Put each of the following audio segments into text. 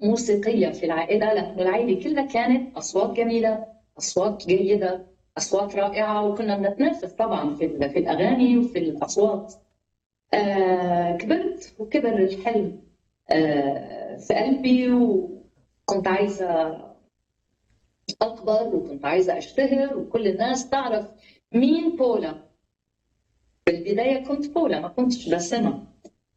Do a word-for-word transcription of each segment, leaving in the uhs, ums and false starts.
موسيقية في العائلة، لأنه العائلة كلها كانت أصوات جميلة، أصوات جيدة، أصوات رائعة، وكنا بنتنافس طبعا في في الأغاني وفي الأصوات. آه كبرت وكبر الحلم آه في قلبي، وكنت عايزة أكبر وكنت عايزة أشتهر وكل الناس تعرف مين بولا. بالبداية كنت بولا، ما كنتش بسمة.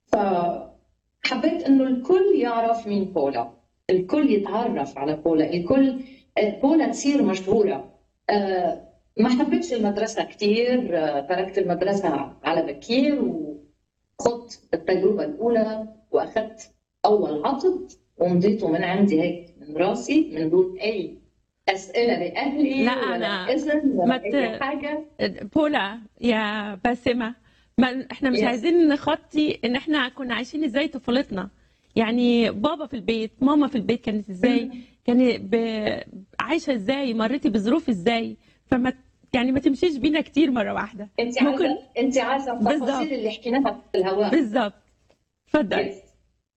فحبيت إنه الكل يعرف مين بولا، الكل يتعرف على بولا، الكل بولا تصير مشهورة. آه، ما حبيتش المدرسة كتير، آه، تركت المدرسة على بكير وخدت التجربة الأولى وأخذت أول عقد ومضيته من عندي هيك من راسي من دون أي أسئلة لا لأهلي ولا انا إذن ما ولا أي ت... حاجة. بولا يا باسمة، ما احنا مش يس. عايزين نخطي ان احنا كنا عايشين ازاي طفولتنا. يعني بابا في البيت، ماما في البيت كانت ازاي، كانت ب... عايشة ازاي، مريتي بظروف ازاي. فما يعني ما تمشيش بينا كتير مرة واحدة. أنت ممكن. عايزة أنت عايزة بالظبط. التفاصيل اللي حكيناها في الهواء. بالظبط. اتفضل. يس.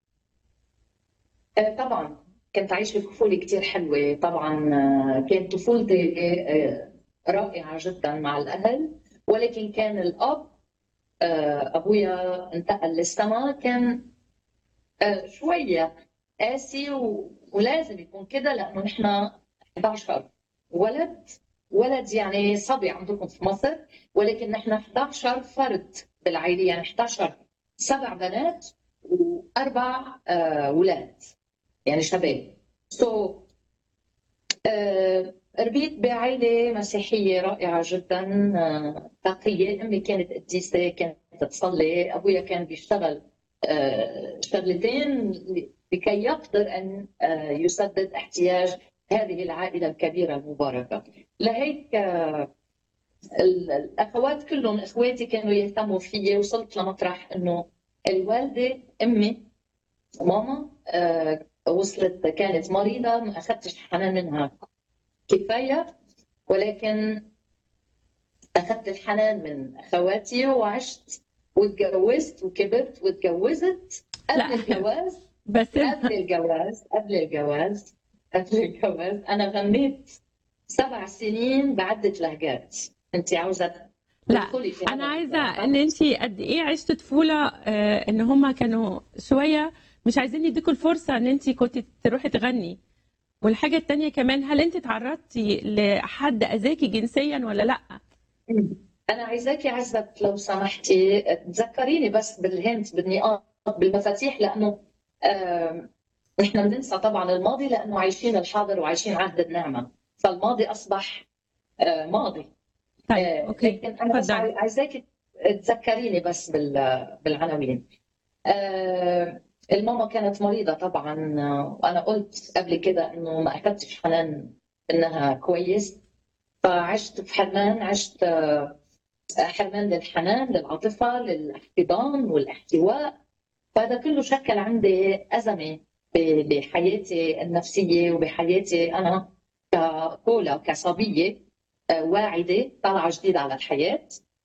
آه، طبعا كنت عايشة طفولة كتير حلوة طبعا. آه، كانت طفولتي آه، رائعة جدا مع الأهل، ولكن كان الأب آه، أبويا انتقل للسماء، كان آه، شوية قاسي و- ولازم يكون كده، لأنه نحن إحدى عشر ولد. ولد يعني صبي عندكم في مصر، ولكن نحن إحدى عشر فرد بالعائلة، يعني إحدى عشر، سبع بنات وأربع آه، أولاد، يعني شباب. سو so, آه، ربيت بعائلة مسيحية رائعة جدا، آه، تقية. أمي كانت قديسة، كانت تصلي. أبويا كان بيشتغل آه، شغلتين لكي يقدر أن آه، يسدد احتياج هذه العائلة الكبيرة المباركة. لهيك آه، ال- الأخوات كلهم، إخواتي كانوا يهتموا فيي. وصلت لمطرح أنه الوالدة أمي ماما آه، وصلت كانت مريضة، ما أخذتش حنان منها كفاية، ولكن أخذت الحنان من أخواتي وعشت واتجوزت وكبرت واتجوزت قبل لا الجواز. قبل باسمة. الجواز قبل الجواز قبل الجواز أنا غنيت سبع سنين بعدة لهجات. أنت عاوزة لا تدخلي في انا هذا عايزه الموضوع ان صح؟ انت قد ايه عشت طفوله، آه، ان هما كانوا شويه مش عايزين يديكوا الفرصه ان انت كنت تروحي تغني. والحاجه التانية كمان، هل انت تعرضتي لحد اذاكي جنسيا ولا لا؟ أنا عايزاكي عزت لو سمحتي تذكريني بس بالهنت بالنقاط بالمفاتيح، لأنه آه نحن بننسى طبعا الماضي لأنه عايشين الحاضر وعايشين عهد النعمة، فالماضي أصبح آه ماضي. طيب آه اوكي لكن أنا بس اتفضلي. عاي- عايزاكي تذكريني بس بال- بالعناوين. آه الماما كانت مريضة طبعا، آه، وأنا قلت قبل كده إنه ما أخذتش حنان إنها كويس، فعشت في حرمان. عشت آه، حرمان للحنان، للعاطفة، للاحتضان والاحتواء. فهذا كله شكل عندي أزمة ب- بحياتي النفسية وبحياتي أنا كبولا كصبية آه، واعدة طالعة جديد على الحياة.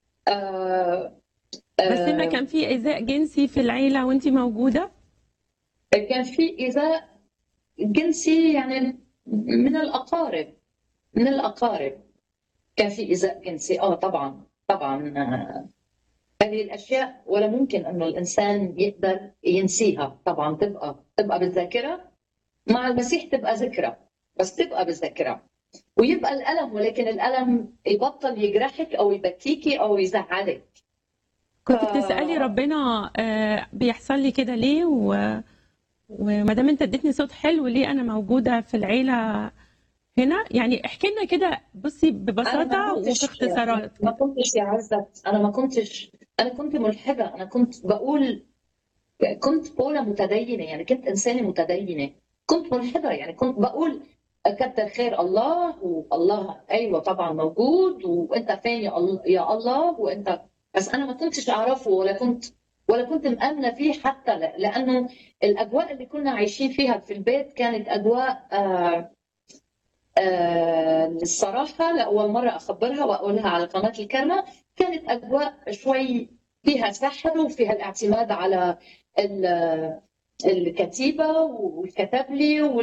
آه، بس ما آه، كان في ايذاء جنسي في العيله وانت موجوده؟ كان في إيذاء جنسي يعني من الأقارب. من الأقارب كان في إيذاء جنسي، آه طبعا طبعا. آه، هذه الأشياء ولا ممكن أنه الإنسان يقدر ينسيها. طبعا تبقى تبقى بالذاكرة، مع المسيح تبقى ذكرى، بس تبقى بالذاكرة ويبقى الألم، ولكن الألم يبطل يجرحك أو يبكيكي أو يزعلك. ف... كنت بتسالي ربنا آه، بيحصل لي كده ليه، و... وما دام انت اديتني صوت حلو ليه انا موجوده في العيله هنا؟ يعني احكي لنا كده، بصي أنا ما ببساطه وفي كنتش اختصارات ما كده. كنتش يا عزت، أنا ما كنتش. أنا كنت ملحدة، أنا كنت بقول كنت بولا متدينة، يعني كنت إنسانة متدينة. كنت ملحدة، يعني كنت بقول كتر خير الله، والله أيوة طبعا موجود، وأنت فين يا الله يا الله وأنت. بس أنا ما كنتش أعرفه، ولا كنت ولا كنت مآمنة فيه حتى، ل- لأنه الأجواء اللي كنا عايشين فيها في البيت كانت أجواء آه آه الصراحة لأول مرة أخبرها وأقولها على قناة الكرمة، كانت أجواء شوي فيها سحر وفيها الاعتماد على ال- الكتيبه والكتب لي